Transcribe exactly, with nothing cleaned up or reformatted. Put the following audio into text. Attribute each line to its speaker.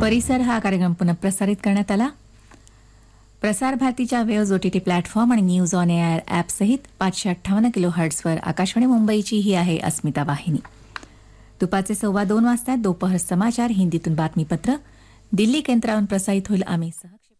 Speaker 1: परिसर हा कार्यक्रम पुनः प्रसारित करण्यात आला. प्रसार भारतीच्या वेव्ज ओटीटी प्लॅटफॉर्म आणि न्यूज ऑन एअर ॲप सहित पाचशे अठ्ठावन्न किलो हर्ट्सवर आकाशवाणी मुंबईची ही आहे अस्मिता वाहिनी. दुपारचे सव्वा दोन वाजता दोपहर समाचार हिंदीतून बातमीपत्र दिल्ली केंद्रावरून प्रसारित होईल. आम्ही सहक्षेप